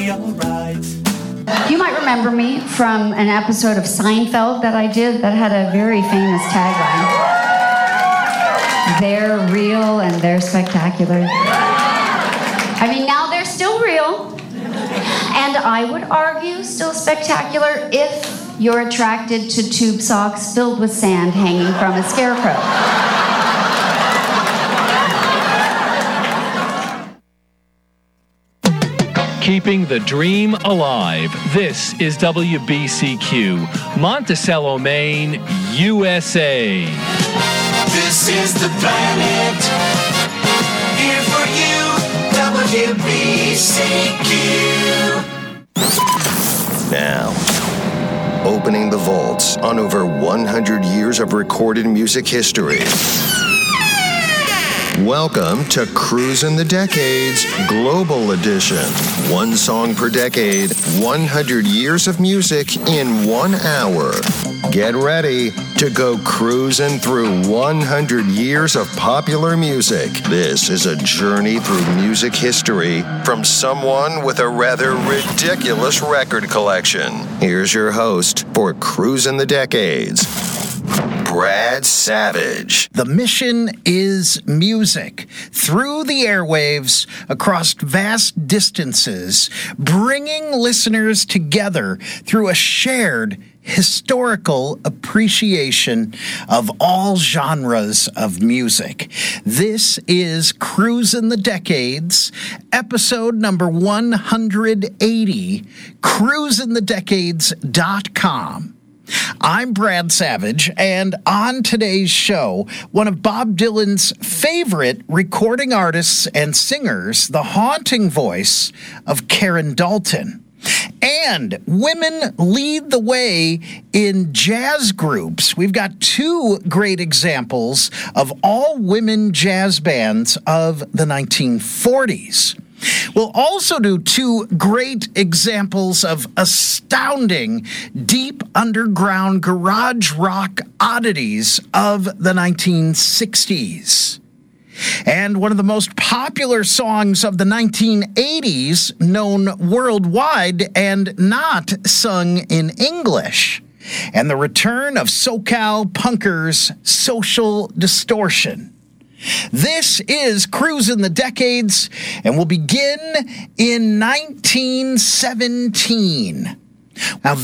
be alright. You might remember me from an episode of Seinfeld that I did that had a very famous tagline. They're real and they're spectacular. I mean, now they're still real. And I would argue still spectacular if you're attracted to tube socks filled with sand hanging from a scarecrow. Keeping the dream alive. This is WBCQ, Monticello, Maine, USA. This is the planet. Here for you, WBCQ. Now, opening the vaults on over 100 years of recorded music history. Welcome to Cruisin' the Decades Global Edition. One song per decade, 100 years of music in 1 hour. Get ready to go cruising through 100 years of popular music. This is a journey through music history from someone with a rather ridiculous record collection. Here's your host for Cruisin' the Decades, Brad Savage. The mission is music through the airwaves across vast distances, bringing listeners together through a shared historical appreciation of all genres of music. This is Cruisin' the Decades, episode number 180, cruisinthedecades.com. I'm Brad Savage, and on today's show, one of Bob Dylan's favorite recording artists and singers, the haunting voice of Karen Dalton. And women lead the way in jazz groups. We've got two great examples of all-women jazz bands of the 1940s. We'll also do two great examples of astounding deep underground garage rock oddities of the 1960s. And one of the most popular songs of the 1980s, known worldwide and not sung in English. And the return of SoCal punkers' Social Distortion. This is Cruisin' the Decades, and we'll begin in 1917. Now,